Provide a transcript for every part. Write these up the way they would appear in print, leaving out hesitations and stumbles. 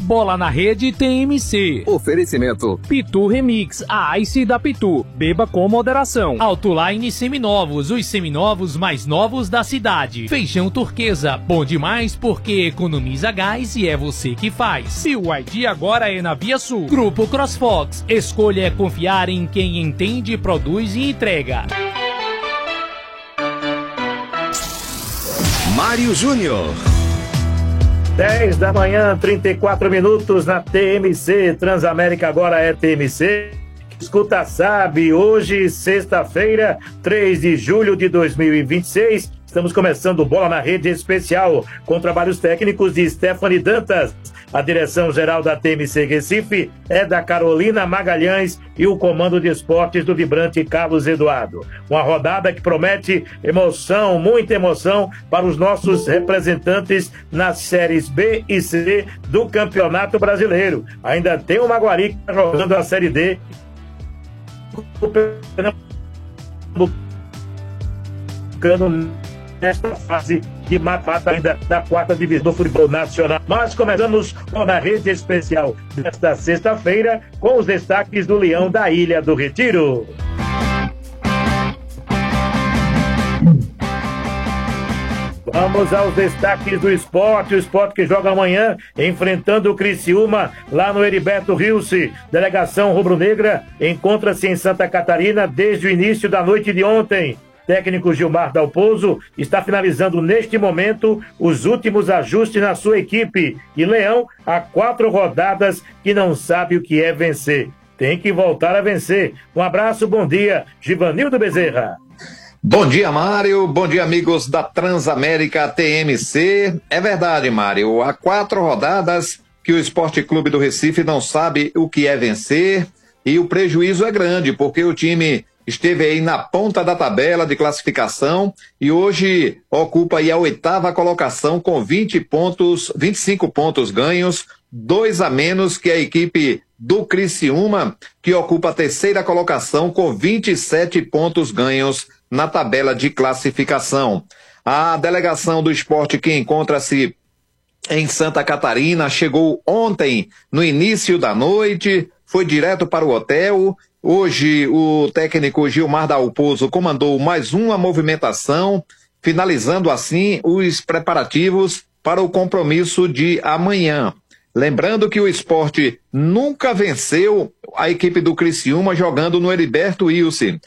Bola na Rede TMC. Oferecimento Pitu Remix, a Ice da Pitu. Beba com moderação. Autoline Seminovos, os seminovos mais novos da cidade. Feijão Turquesa, bom demais porque economiza gás e é você que faz. E o ID agora é na Via Sul. Grupo CrossFox, escolha é confiar em quem entende, produz e entrega. Mário Júnior. 10 da manhã, 34 minutos na TMC. Transamérica agora é TMC. Escuta, sabe, hoje, sexta-feira, 3 de julho de 2026, estamos começando Bola na Rede especial, com trabalhos técnicos de Stephanie Dantas. A direção-geral da TMC Recife é da Carolina Magalhães e o comando de esportes do vibrante Carlos Eduardo. Uma rodada que promete emoção, muita emoção para os nossos representantes nas séries B e C do Campeonato Brasileiro. Ainda tem o Maguari jogando a Série D. Nesta fase de mata-mata ainda da quarta divisão do futebol nacional. Nós começamos na rede especial desta sexta-feira com os destaques do Leão da Ilha do Retiro. Vamos aos destaques do esporte. O esporte que joga amanhã enfrentando o Criciúma lá no Heriberto Rilse. Delegação rubro-negra encontra-se em Santa Catarina desde o início da noite de ontem. Técnico Gilmar Dalpozo está finalizando neste momento os últimos ajustes na sua equipe. E Leão, há 4 rodadas que não sabe o que é vencer. Tem que voltar a vencer. Um abraço, bom dia, Givanildo Bezerra. Bom dia, Mário. Bom dia, amigos da Transamérica TMC. É verdade, Mário. Há 4 rodadas que o Esporte Clube do Recife não sabe o que é vencer. E o prejuízo é grande, porque o time esteve aí na ponta da tabela de classificação e hoje ocupa aí a 8ª colocação com 25 pontos ganhos, 2 a menos que a equipe do Criciúma, que ocupa a 3ª colocação com 27 pontos ganhos na tabela de classificação. A delegação do esporte que encontra-se em Santa Catarina chegou ontem no início da noite, foi direto para o hotel. Hoje o técnico Gilmar Dalpozo comandou mais uma movimentação, finalizando assim os preparativos para o compromisso de amanhã. Lembrando que o esporte nunca venceu a equipe do Criciúma jogando no Heriberto Rilse.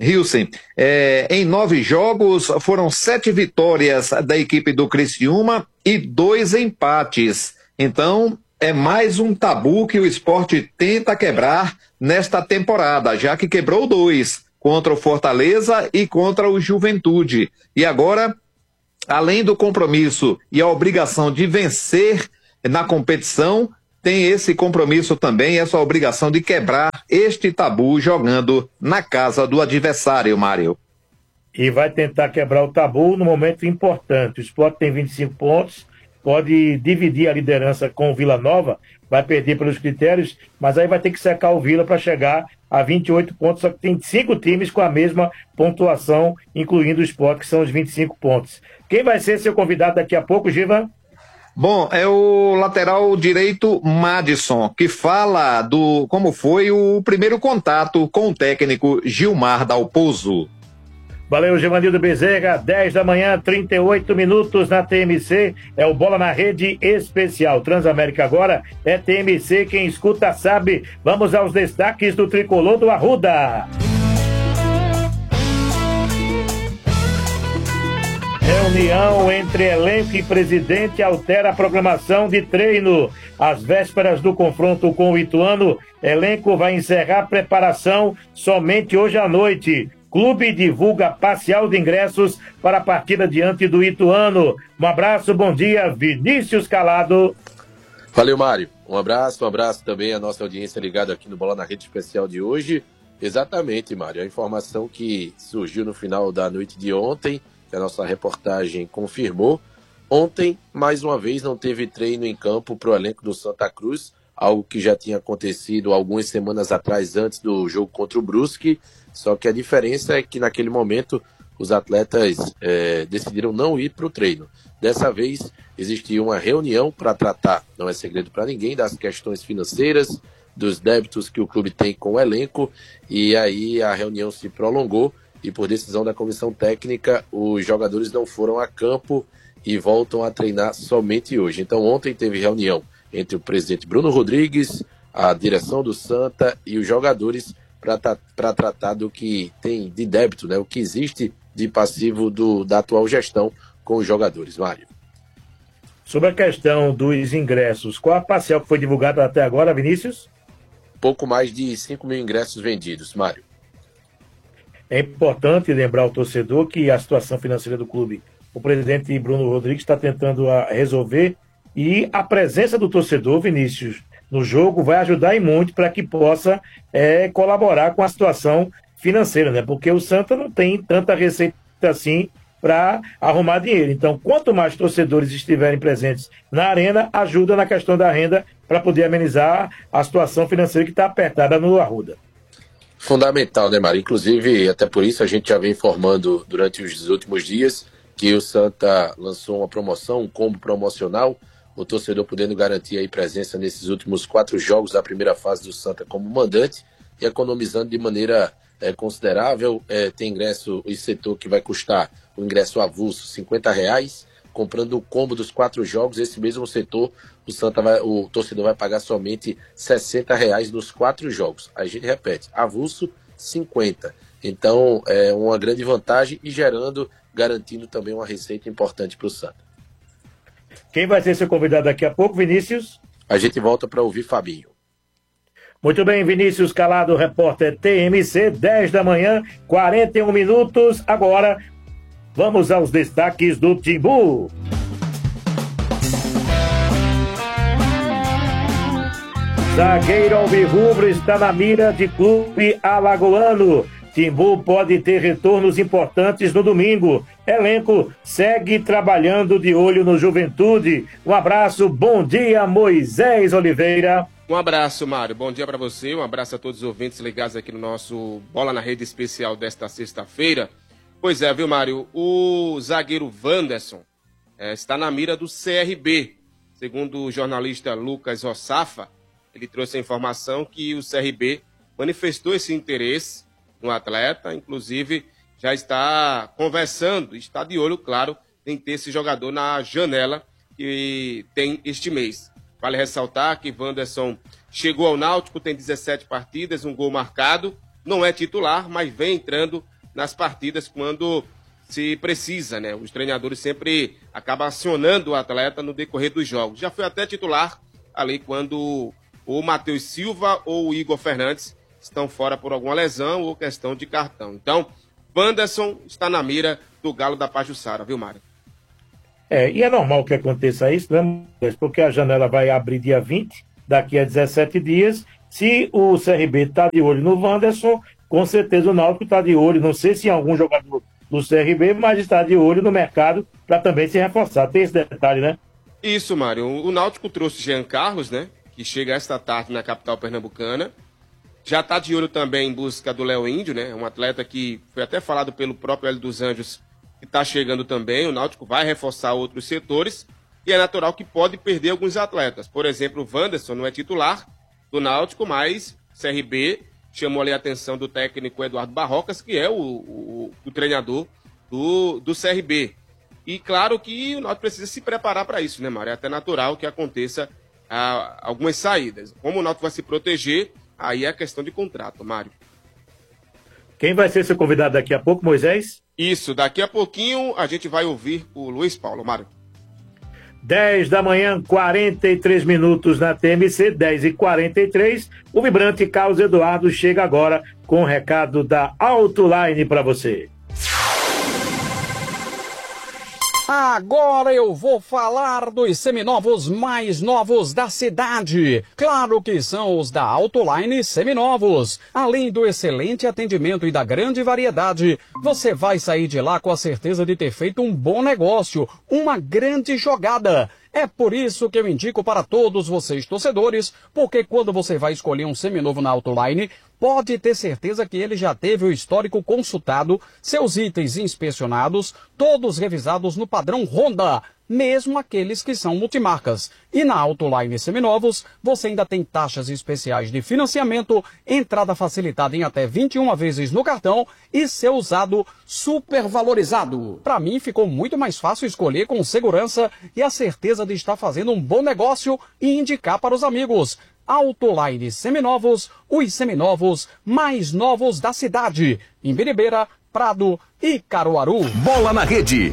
Em 9 jogos foram 7 vitórias da equipe do Criciúma e 2 empates. Então é mais um tabu que o esporte tenta quebrar nesta temporada, já que quebrou 2, contra o Fortaleza e contra o Juventude. E agora, além do compromisso e a obrigação de vencer na competição, tem esse compromisso também, essa obrigação de quebrar este tabu jogando na casa do adversário, Mário. E vai tentar quebrar o tabu no momento importante. O Sport tem 25 pontos, pode dividir a liderança com o Vila Nova, vai perder pelos critérios, mas aí vai ter que secar o Vila para chegar a 28 pontos, só que tem 5 times com a mesma pontuação, incluindo o Sport, que são os 25 pontos. Quem vai ser seu convidado daqui a pouco, Giva? Bom, é o lateral direito Madison, que fala do como foi o primeiro contato com o técnico Gilmar Dalpozo. Valeu, Givanildo Bezerra, 10 da manhã, 38 minutos na TMC, é o Bola na Rede especial. Transamérica agora é TMC, quem escuta sabe. Vamos aos destaques do tricolor do Arruda. Reunião entre elenco e presidente altera a programação de treino. Às vésperas do confronto com o Ituano, elenco vai encerrar preparação somente hoje à noite. Clube divulga parcial de ingressos para a partida diante do Ituano. Um abraço, bom dia, Vinícius Calado. Valeu, Mário. Um abraço também à nossa audiência ligada aqui no Bola na Rede especial de hoje. Exatamente, Mário, a informação que surgiu no final da noite de ontem, que a nossa reportagem confirmou. Ontem, mais uma vez, não teve treino em campo para o elenco do Santa Cruz, algo que já tinha acontecido algumas semanas atrás, antes do jogo contra o Brusque. Só que a diferença é que naquele momento os atletas decidiram não ir para o treino. Dessa vez, existia uma reunião para tratar, não é segredo para ninguém, das questões financeiras, dos débitos que o clube tem com o elenco, e aí a reunião se prolongou, e por decisão da comissão técnica, os jogadores não foram a campo e voltam a treinar somente hoje. Então ontem teve reunião entre o presidente Bruno Rodrigues, a direção do Santa e os jogadores para tratar do que tem de débito, né? O que existe de passivo da atual gestão com os jogadores. Mário. Sobre a questão dos ingressos, qual a parcial que foi divulgada até agora, Vinícius? Pouco mais de 5 mil ingressos vendidos, Mário. É importante lembrar ao torcedor que a situação financeira do clube, o presidente Bruno Rodrigues está tentando resolver, e a presença do torcedor, Vinícius, no jogo vai ajudar e muito para que possa colaborar com a situação financeira, né? Porque o Santa não tem tanta receita assim para arrumar dinheiro. Então, quanto mais torcedores estiverem presentes na arena, ajuda na questão da renda para poder amenizar a situação financeira que está apertada no Arruda. Fundamental, né, Mário? Inclusive, até por isso a gente já vem informando durante os últimos dias que o Santa lançou uma promoção, um combo promocional, o torcedor podendo garantir aí presença nesses últimos 4 jogos da primeira fase do Santa como mandante e economizando de maneira considerável. Tem ingresso e setor que vai custar o ingresso avulso R$50, comprando o combo dos 4 jogos, esse mesmo setor, o torcedor vai pagar somente R$60 nos 4 jogos. Aí a gente repete, avulso 50. Então é uma grande vantagem e garantindo também uma receita importante para o Santa. Quem vai ser seu convidado daqui a pouco, Vinícius? A gente volta para ouvir Fabinho. Muito bem, Vinícius Calado, repórter TMC, 10 da manhã, 41 minutos. Agora, vamos aos destaques do Timbu. Zagueiro alvirrubro está na mira de clube alagoano. Timbu pode ter retornos importantes no domingo. Elenco segue trabalhando de olho no Juventude. Um abraço, bom dia, Moisés Oliveira. Um abraço, Mário. Bom dia para você. Um abraço a todos os ouvintes ligados aqui no nosso Bola na Rede especial desta sexta-feira. Pois é, viu, Mário? O zagueiro Wanderson está na mira do CRB. Segundo o jornalista Lucas Rossafa, ele trouxe a informação que o CRB manifestou esse interesse no atleta, inclusive já está conversando, está de olho, claro, em ter esse jogador na janela que tem este mês. Vale ressaltar que Wanderson chegou ao Náutico, tem 17 partidas, um gol marcado, não é titular, mas vem entrando nas partidas quando se precisa, né? Os treinadores sempre acabam acionando o atleta no decorrer dos jogos. Já foi até titular ali quando o Matheus Silva ou o Igor Fernandes estão fora por alguma lesão ou questão de cartão. Então, Wanderson está na mira do Galo da Pajuçara, viu, Mário? E é normal que aconteça isso, né? Porque a janela vai abrir dia 20, daqui a 17 dias. Se o CRB está de olho no Wanderson, com certeza o Náutico está de olho, não sei se em algum jogador do CRB, mas está de olho no mercado para também se reforçar. Tem esse detalhe, né? Isso, Mário. O Náutico trouxe Jean Carlos, né? Que chega esta tarde na capital pernambucana. Já está de olho também em busca do Léo Índio, né? Um atleta que foi até falado pelo próprio Hélio dos Anjos, que está chegando também. O Náutico vai reforçar outros setores e é natural que pode perder alguns atletas. Por exemplo, o Wanderson não é titular do Náutico, mas CRB chamou ali a atenção do técnico Eduardo Barrocas, que é o treinador do CRB. E claro que o Náutico precisa se preparar para isso, né, Mário? É até natural que aconteça algumas saídas. Como o Náutico vai se proteger, aí é questão de contrato, Mário. Quem vai ser seu convidado daqui a pouco, Moisés? Isso, daqui a pouquinho a gente vai ouvir o Luiz Paulo, Mário. 10 da manhã, 43 minutos na TMC, 10h43. O vibrante Carlos Eduardo chega agora com o recado da Autoline para você. Agora eu vou falar dos seminovos mais novos da cidade. Claro que são os da Autoline Seminovos. Além do excelente atendimento e da grande variedade, você vai sair de lá com a certeza de ter feito um bom negócio, uma grande jogada. É por isso que eu indico para todos vocês torcedores, porque quando você vai escolher um seminovo na Autoline, pode ter certeza que ele já teve o histórico consultado, seus itens inspecionados, todos revisados no padrão Honda, mesmo aqueles que são multimarcas. E na Autoline Seminovos, você ainda tem taxas especiais de financiamento, entrada facilitada em até 21 vezes no cartão e seu usado super valorizado. Para mim, ficou muito mais fácil escolher com segurança e a certeza de estar fazendo um bom negócio e indicar para os amigos. Autoline Seminovos, os seminovos mais novos da cidade. Em Biribeira, Prado e Caruaru. Bola na Rede.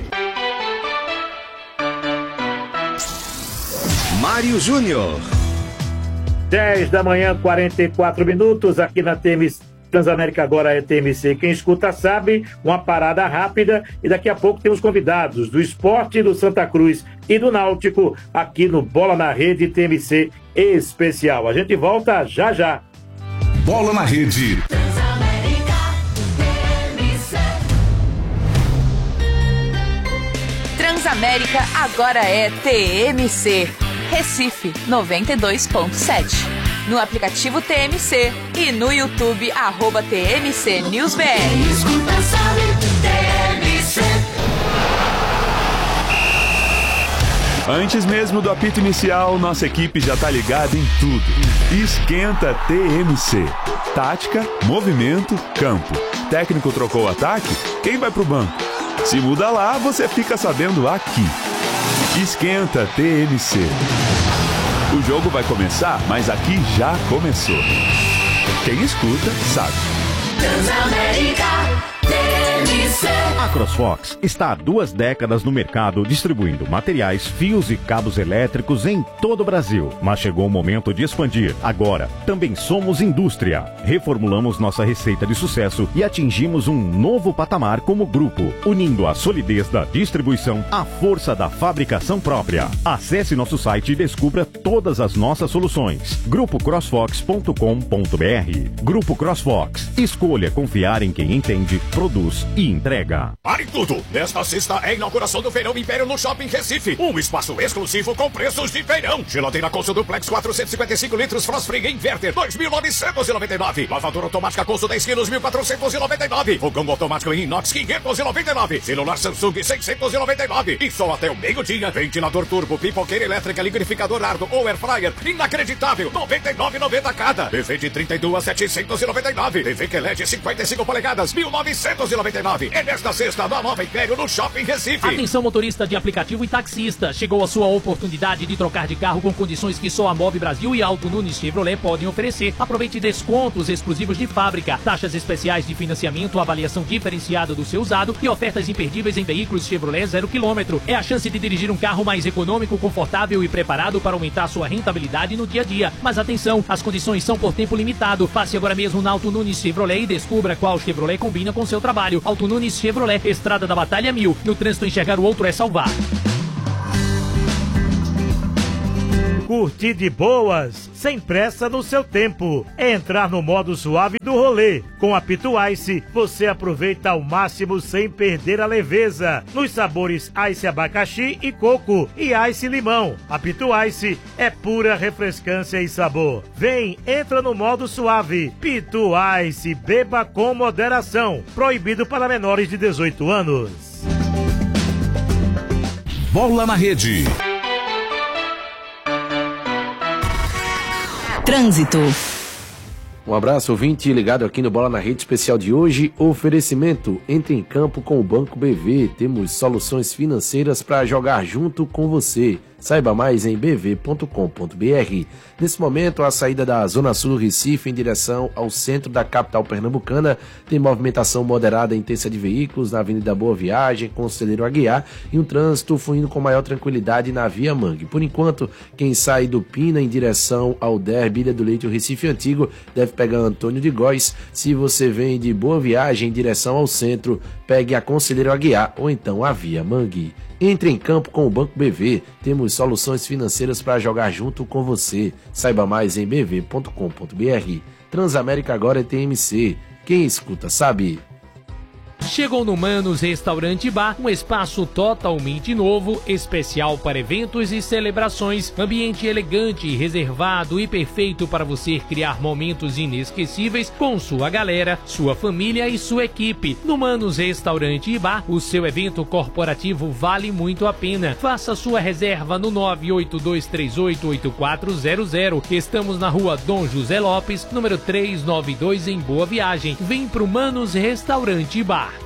Mário Júnior. 10 da manhã, 44 minutos, aqui na TMC. Transamérica agora é TMC. Quem escuta sabe, uma parada rápida e daqui a pouco temos convidados do Esporte, do Santa Cruz e do Náutico aqui no Bola na Rede TMC Especial. A gente volta já já. Bola na Rede. Transamérica agora é TMC. Recife 92.7. No aplicativo TMC e no YouTube @TMC News BR. Escuta, sabe, TMC. Antes mesmo do apito inicial, nossa equipe já tá ligada em tudo. Esquenta TMC. Tática, movimento, campo. Técnico trocou o ataque? Quem vai pro banco? Se muda lá, você fica sabendo aqui. Esquenta TMC. O jogo vai começar, mas aqui já começou. Quem escuta, sabe. Transamérica TMC. A CrossFox está há 2 décadas no mercado distribuindo materiais, fios e cabos elétricos em todo o Brasil. Mas chegou o momento de expandir. Agora, também somos indústria. Reformulamos nossa receita de sucesso e atingimos um novo patamar como grupo, unindo a solidez da distribuição à força da fabricação própria. Acesse nosso site e descubra todas as nossas soluções. GrupoCrossFox.com.br. Grupo CrossFox. Escolha confiar em quem entende, produz e entrega. Pare tudo! Nesta sexta é a inauguração do Feirão Império no Shopping Recife. Um espaço exclusivo com preços de feirão. Geladeira Consul Duplex 455 litros Frost Free Inverter 2.999. Lavadora automática Consul 10 quilos 1.499. Fogão automático em inox 599. Celular Samsung 699. E só até o meio-dia. Ventilador turbo, pipoqueira elétrica, liquidificador Ardo ou Air Fryer. Inacreditável! 99,90 cada. TV de 32 799. TV QLED 55 polegadas 1.999. É nesta sexta da Nova Império no Shopping Recife. Atenção motorista de aplicativo e taxista. Chegou a sua oportunidade de trocar de carro com condições que só a Mob Brasil e Auto Nunes Chevrolet podem oferecer. Aproveite descontos exclusivos de fábrica, taxas especiais de financiamento, avaliação diferenciada do seu usado e ofertas imperdíveis em veículos Chevrolet 0 km. É a chance de dirigir um carro mais econômico, confortável e preparado para aumentar sua rentabilidade no dia a dia. Mas atenção, as condições são por tempo limitado. Passe agora mesmo na Auto Nunes Chevrolet e descubra qual Chevrolet combina com seu trabalho. Auto Nunes Chevrolet, Estrada da Batalha 1000. No trânsito, enxergar o outro é salvar. Curtir de boas, sem pressa no seu tempo. É entrar no modo suave do rolê. Com a Pitu Ice, você aproveita ao máximo sem perder a leveza. Nos sabores Ice Abacaxi e Coco e Ice Limão. A Pitu Ice é pura refrescância e sabor. Vem, entra no modo suave. Pitu Ice, beba com moderação. Proibido para menores de 18 anos. Bola na Rede. Trânsito. Um abraço, ouvinte, ligado aqui no Bola na Rede especial de hoje. Oferecimento, entre em campo com o Banco BV. Temos soluções financeiras para jogar junto com você. Saiba mais em bv.com.br. Nesse momento, a saída da Zona Sul Recife em direção ao centro da capital pernambucana tem movimentação moderada e intensa de veículos na Avenida Boa Viagem, Conselheiro Aguiar e um trânsito fluindo com maior tranquilidade na Via Mangue. Por enquanto, quem sai do Pina em direção ao Derby, Ilha do Leite e o Recife Antigo deve pegar Antônio de Góis. Se você vem de Boa Viagem em direção ao centro, pegue a Conselheiro Aguiar ou então a Via Mangue. Entre em campo com o Banco BV. Temos soluções financeiras para jogar junto com você. Saiba mais em bv.com.br. Transamérica agora é TMC. Quem escuta sabe. Chegou no Manos Restaurante Bar, um espaço totalmente novo, especial para eventos e celebrações, ambiente elegante, reservado e perfeito para você criar momentos inesquecíveis com sua galera, sua família e sua equipe. No Manos Restaurante Bar, o seu evento corporativo vale muito a pena. Faça sua reserva no 982388400. Estamos na rua Dom José Lopes, número 392, em Boa Viagem. Vem pro Manos Restaurante Bar.